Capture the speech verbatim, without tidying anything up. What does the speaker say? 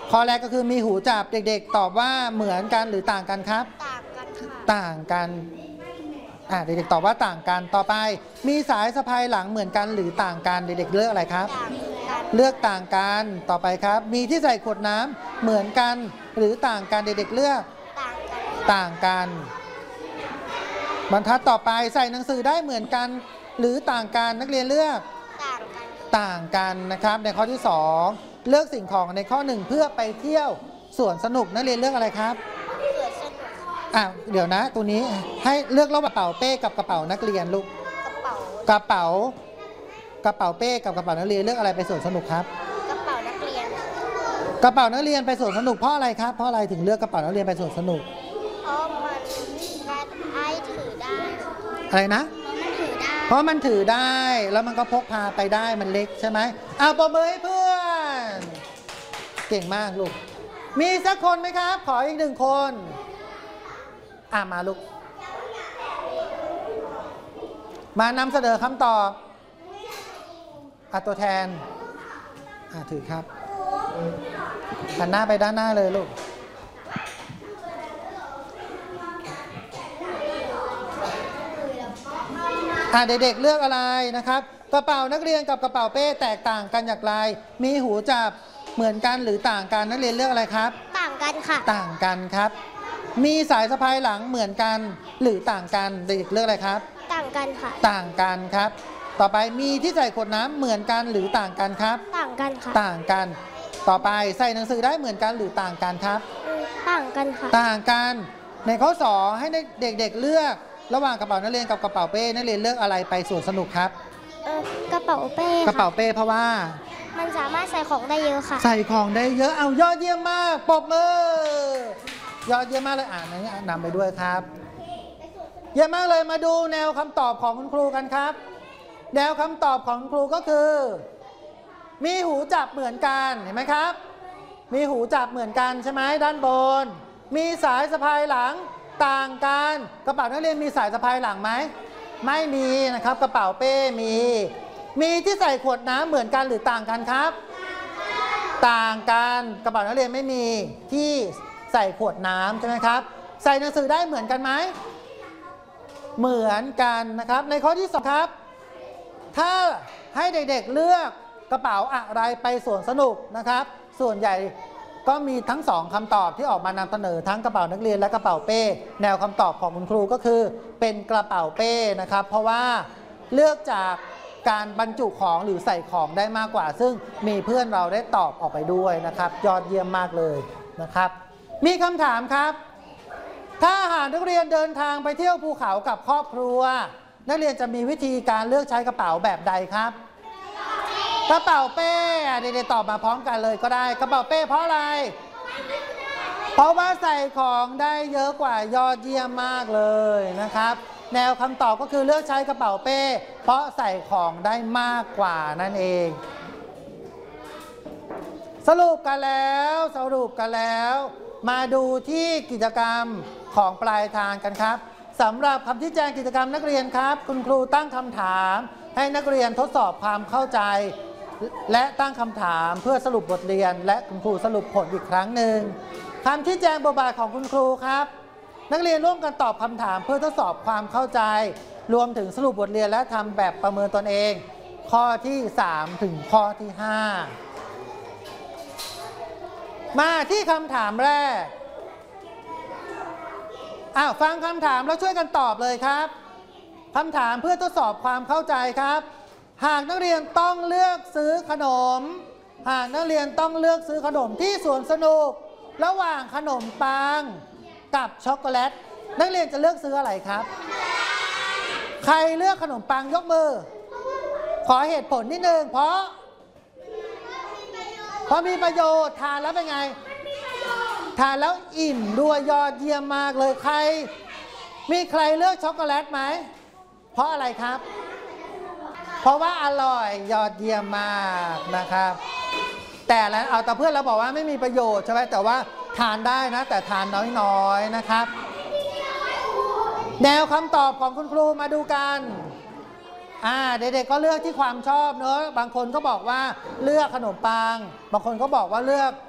ข้อแรกก็คือมีหูจับเด็กๆตอบว่าเหมือนกันหรือต่างกันครับต่างกันค่ะต่างกันอ่าเด็กๆตอบว่าต่างกันต่อไปมีสายสะพายหลังเหมือนกันหรือต่างกันเด็กๆเลือกอะไรครับเลือกต่างกันต่อไปครับมีที่ใส่ขวดน้ำเหมือนกันหรือต่างกันเด็กๆเลือกต่างกันบรรทัดต่อไปใส่หนังสือได้เหมือนกันหรือต่างกันนักเรียนเลือกต่างกันต่างกันนะครับในข้อที่สองเลือกสิ่งของในข้อหนึ่งเพื่อไปเที่ยวสวนสนุกนักเรียนเลือกอะไรครับสวนสนุกอ่ะเดี๋ยวนะตัวนี้ให้เลือกระหว่างกระเป๋าเป้กับกระเป๋านักเรียนลูกกระเป๋ากระเป๋ากระเป๋าเป้กับกระเป๋านักเรียนเลือกอะไรไปสวนสนุกครับกระเป๋านักเรียนกระเป๋านักเรียนไปสวนสนุกเพราะอะไรครับเพราะอะไรถึงเลือกกระเป๋านักเรียนไปสวนสนุกเพราะมันไอ้ถือได้อะไรนะเพราะมันถือได้เพราะมันถือได้แล้วมันก็พกพาไปได้มันเล็กใช่ไหมเอาปรบมือให้เพื่อนเก่งมากลูกมีสักคนไหมครับขออีกหนึ่งคนอ่ะมาลูกมานำเสนอคำตอบอ่ะตัวแทนอ่ะถือครับหันหน้าไปด้านหน้าเลยลูกอ่ะเด็กๆเลือกอะไรนะครับกระเป๋านักเรียนกับกระเป๋าเป้แตกต่างกันอย่างไรมีหูจับเหมือนกันหรือต่างกันนักเรียนเลือกอะไรครับต่างกันค่ะต่างกันครับมีสายสะพายหลังเหมือนกันหรือต่างกันเด็กๆเลือกอะไรครับต่างกันค่ะต่างกันครับต่อไปมีที่ใส่ขวดน้ำเหมือนกันหรือต่างกันครับต่างกันค่ะต่างกันต่อไปใส่หนังสือได้เหมือนกันหรือต่างกันครับต่างกันค่ะต่างกันในข้อสองให้เด็กๆเลือกระหว่างกระเป๋านักเรียนกับกระเป๋าเป้นักเรียนเลือกอะไรไปสวนสนุกครับเออกระเป๋าเป้กระเป๋าเป้เพราะว่ามันสามารถใส่ของได้เยอะค่ะใส่ของได้เยอะเอายอดเยี่ยมมากปรบมือยอดเยี่ยมมากเลยอ่านนี้นำไปด้วยครับเยี่ยมมากเลยมาดูแนวคำตอบของคุณครูกันครับแนวคำตอบของคุณครูก็คือมีหูจับเหมือนกันเห็นไหมครับมีหูจับเหมือนกันใช่ไหมด้านบนมีสายสะพายหลังต่างกันกระเป๋านักเรียนมีสายสะพายหลังไหมไม่มีนะครับกระเป๋าเป้มีมีที่ใส่ขวดน้ำเหมือนกันหรือต่างกันครับต่างกันกระเป๋านักเรียนไม่มีที่ใส่ขวดน้ำใช่ไหมครับใส่หนังสือได้เหมือนกันไหมเหมือนกันนะครับในข้อที่สองครับถ้าให้เด็กๆเลือกกระเป๋าอะไรไปสวนสนุกนะครับส่วนใหญ่ก็มีทั้งสองคำตอบที่ออกมานำเสนอทั้งกระเป๋านักเรียนและกระเป๋าเป้แนวคำตอบของคุณครูก็คือเป็นกระเป๋าเป้นะครับเพราะว่าเลือกจากการบรรจุของหรือใส่ของได้มากกว่าซึ่งมีเพื่อนเราได้ตอบออกไปด้วยนะครับยอดเยี่ยมมากเลยนะครับมีคำถามครับถ้าหากนักเรียนเดินทางไปเที่ยวภูเขากับครอบครัวนักเรียนจะมีวิธีการเลือกใช้กระเป๋าแบบใดครับกระเป๋าเป้เด็กๆตอบมาพร้อมกันเลยก็ได้กระเป๋าเป้เพราะอะไรเพราะว่าใส่ของได้เยอะกว่ายอดเยี่ยมมากเลยนะครับแนวคำตอบก็คือเลือกใช้กระเป๋าเป้เพราะใส่ของได้มากกว่านั่นเองสรุปกันแล้วสรุปกันแล้วมาดูที่กิจกรรมของปลายทางกันครับสำหรับคำชี้แจงกิจกรรมนักเรียนครับคุณครูตั้งคำถามให้นักเรียนทดสอบความเข้าใจและตั้งคำถามเพื่อสรุปบทเรียนและคุณครูสรุปผลอีกครั้งหนึ่งคำชี้แจงบทบาทของคุณครูครับนักเรียนร่วมกันตอบคำถามเพื่อทดสอบความเข้าใจรวมถึงสรุปบทเรียนและทำแบบประเมินตนเองข้อที่สามถึงข้อที่ห้ามาที่คำถามแรกอ้าวฟังคำถามแล้วช่วยกันตอบเลยครับคำถามเพื่อทดสอบความเข้าใจครับหากนักเรียนต้องเลือกซื้อขนมหากนักเรียนต้องเลือกซื้อขนมที่สวนสนุกระหว่างขนมปังกับช็อกโกแลตนักเรียนจะเลือกซื้ออะไรครับใครเลือกขนมปังยกมือขอเหตุผลนิดนึงเพราะเพราะมีประโยชน์ทานแล้วเป็นไงทานแล้วอิ่มด้วยยอดเยี่ยมมากเลยใครมีใครเลือกช็อกโกแลตไหมเพราะอะไรครับเพราะว่าอร่อยยอดเยี่ยมมากนะครับแต่แล้วเอาแต่เพื่อนเราบอกว่าไม่มีประโยชน์ใช่ไหมแต่ว่าทานได้นะแต่ทานน้อยๆนะครับแนวคำตอบของคุณครูมาดูกันอ่าเด็กๆก็เลือกที่ความชอบเนอะบางคนก็บอกว่าเลือกขนมปังบางคนก็บอกว่าเลือก